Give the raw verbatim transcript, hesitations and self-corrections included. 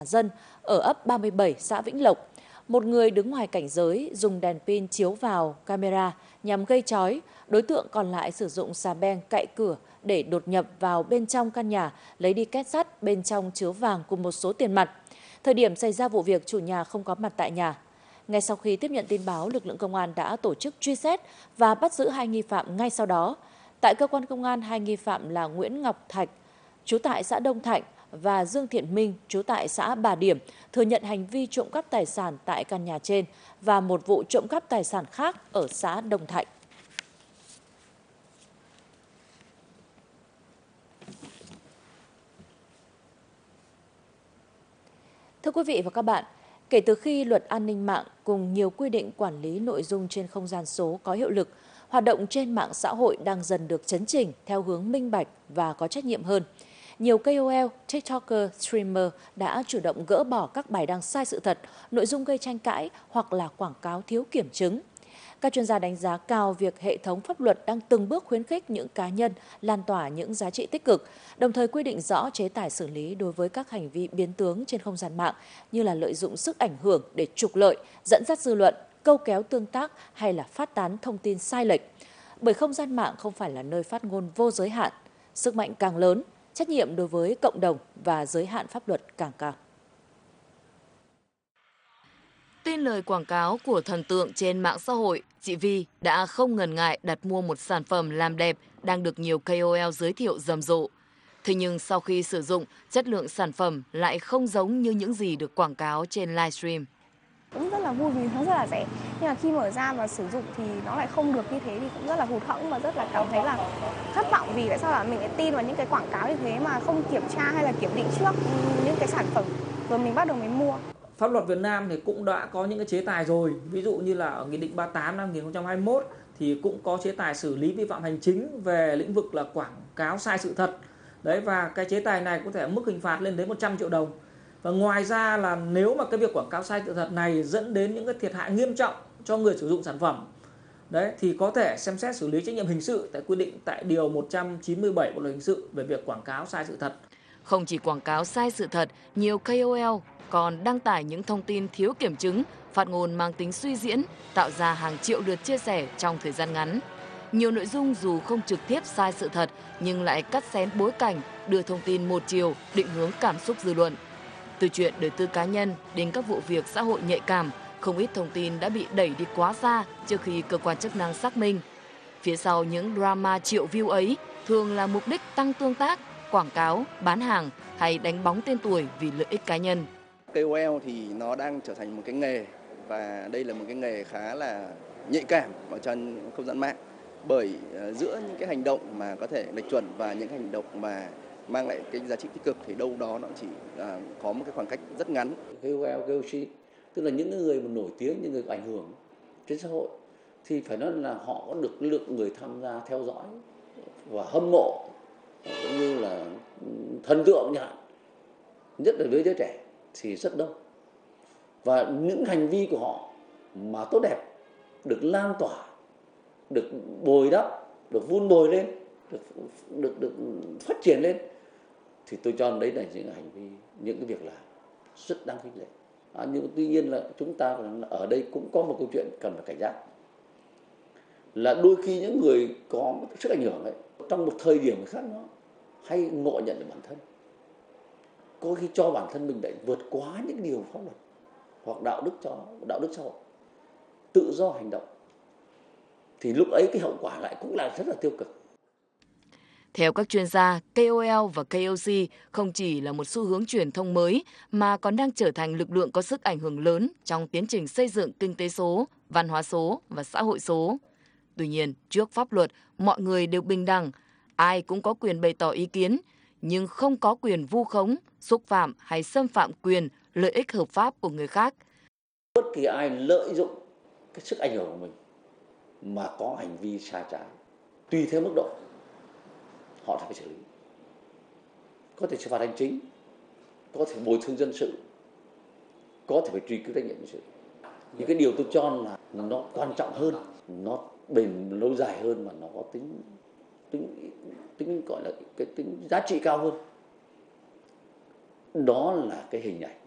dân ở ấp ba mươi bảy xã Vĩnh Lộc. Một người đứng ngoài cảnh giới dùng đèn pin chiếu vào camera nhằm gây chói. Đối tượng còn lại sử dụng xà beng cạy cửa để đột nhập vào bên trong căn nhà, lấy đi két sắt bên trong chứa vàng cùng một số tiền mặt. Thời điểm xảy ra vụ việc, chủ nhà không có mặt tại nhà. Ngay sau khi tiếp nhận tin báo, lực lượng công an đã tổ chức truy xét và bắt giữ hai nghi phạm ngay sau đó. Tại cơ quan công an, hai nghi phạm là Nguyễn Ngọc Thạch, trú tại xã Đông Thạnh, và Dương Thiện Minh, trú tại xã Bà Điểm, thừa nhận hành vi trộm cắp tài sản tại căn nhà trên và một vụ trộm cắp tài sản khác ở xã Đông Thạnh. Thưa quý vị và các bạn, kể từ khi luật an ninh mạng cùng nhiều quy định quản lý nội dung trên không gian số có hiệu lực, hoạt động trên mạng xã hội đang dần được chấn chỉnh theo hướng minh bạch và có trách nhiệm hơn. Nhiều K O L, TikToker, streamer đã chủ động gỡ bỏ các bài đăng sai sự thật, nội dung gây tranh cãi hoặc là quảng cáo thiếu kiểm chứng. Các chuyên gia đánh giá cao việc hệ thống pháp luật đang từng bước khuyến khích những cá nhân lan tỏa những giá trị tích cực, đồng thời quy định rõ chế tài xử lý đối với các hành vi biến tướng trên không gian mạng như là lợi dụng sức ảnh hưởng để trục lợi, dẫn dắt dư luận, câu kéo tương tác hay là phát tán thông tin sai lệch. Bởi không gian mạng không phải là nơi phát ngôn vô giới hạn, sức mạnh càng lớn, trách nhiệm đối với cộng đồng và giới hạn pháp luật càng cao. Tin lời quảng cáo của thần tượng trên mạng xã hội, chị Vi đã không ngần ngại đặt mua một sản phẩm làm đẹp đang được nhiều K O L giới thiệu rầm rộ. Thế nhưng sau khi sử dụng, chất lượng sản phẩm lại không giống như những gì được quảng cáo trên livestream. Cũng rất là vui vì nó rất là rẻ, nhưng mà khi mở ra và sử dụng thì nó lại không được như thế thì cũng rất là hụt hẫng và rất là cảm thấy là thất vọng vì tại sao là mình lại tin vào những cái quảng cáo như thế mà không kiểm tra hay là kiểm định trước những cái sản phẩm rồi mình bắt đầu mình mua. Pháp luật Việt Nam thì cũng đã có những cái chế tài rồi, ví dụ như là ở Nghị định ba mươi tám năm hai nghìn không trăm hai mươi mốt thì cũng có chế tài xử lý vi phạm hành chính về lĩnh vực là quảng cáo sai sự thật. Đấy, và cái chế tài này có thể mức hình phạt lên đến một trăm triệu đồng. Và ngoài ra là nếu mà cái việc quảng cáo sai sự thật này dẫn đến những cái thiệt hại nghiêm trọng cho người sử dụng sản phẩm, đấy, thì có thể xem xét xử lý trách nhiệm hình sự tại quy định tại điều một trăm chín mươi bảy Bộ luật hình sự về việc quảng cáo sai sự thật. Không chỉ quảng cáo sai sự thật, nhiều K O L còn đăng tải những thông tin thiếu kiểm chứng, phát ngôn mang tính suy diễn, tạo ra hàng triệu lượt chia sẻ trong thời gian ngắn. Nhiều nội dung dù không trực tiếp sai sự thật nhưng lại cắt xén bối cảnh, đưa thông tin một chiều, định hướng cảm xúc dư luận. Từ chuyện đời tư cá nhân đến các vụ việc xã hội nhạy cảm, không ít thông tin đã bị đẩy đi quá xa trước khi cơ quan chức năng xác minh. Phía sau những drama triệu view ấy thường là mục đích tăng tương tác, quảng cáo, bán hàng hay đánh bóng tên tuổi vì lợi ích cá nhân. K O L thì nó đang trở thành một cái nghề và đây là một cái nghề khá là nhạy cảm ở trên không gian mạng, bởi giữa những cái hành động mà có thể lệch chuẩn và những hành động mà mang lại cái giá trị tích cực thì đâu đó nó chỉ à, có một cái khoảng cách rất ngắn. K O L, K O C tức là những người mà nổi tiếng, những người có ảnh hưởng trên xã hội thì phải nói là họ có được lượng người tham gia theo dõi và hâm mộ cũng như là thần tượng nhạn, nhất là với giới trẻ thì rất đông. Và những hành vi của họ mà tốt đẹp được lan tỏa, được bồi đắp, được vun bồi lên, được được được phát triển lên thì tôi cho đấy là những hành vi, những cái việc làm rất đáng khích lệ. À, nhưng tuy nhiên là chúng ta ở đây cũng có một câu chuyện cần phải cảnh giác, là đôi khi những người có sức ảnh hưởng ấy trong một thời điểm khác nó hay ngộ nhận được bản thân, có khi cho bản thân mình lại vượt quá những điều pháp luật hoặc đạo đức cho đạo đức xã hội, tự do hành động, thì lúc ấy cái hậu quả lại cũng là rất là tiêu cực. Theo các chuyên gia, K O L và K O C không chỉ là một xu hướng truyền thông mới mà còn đang trở thành lực lượng có sức ảnh hưởng lớn trong tiến trình xây dựng kinh tế số, văn hóa số và xã hội số. Tuy nhiên, trước pháp luật, mọi người đều bình đẳng, ai cũng có quyền bày tỏ ý kiến, nhưng không có quyền vu khống, xúc phạm hay xâm phạm quyền, lợi ích hợp pháp của người khác. Bất kỳ ai lợi dụng cái sức ảnh hưởng của mình mà có hành vi sai trái, tùy theo mức độ, họ phải xử lý. Có thể xử phạt hành chính, có thể bồi thường dân sự, có thể phải truy cứu trách nhiệm hình sự. Những cái điều tôi cho là nó quan trọng hơn, nó bền lâu dài hơn và nó có tính tính tính gọi là cái tính giá trị cao hơn. Đó là cái hình ảnh